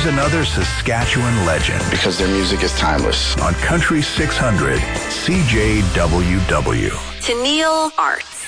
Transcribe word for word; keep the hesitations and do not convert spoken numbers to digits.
Here's another Saskatchewan legend. Because their music is timeless. On Country six hundred, C J W W. Tennille Arts.